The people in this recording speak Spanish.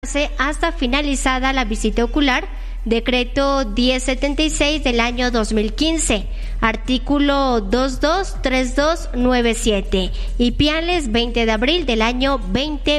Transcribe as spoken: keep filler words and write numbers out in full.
hasta finalizada la visita ocular, decreto diez setenta y seis del año dos mil quince, artículo dos dos tres dos nueve siete, y Piales veinte de abril del año veinte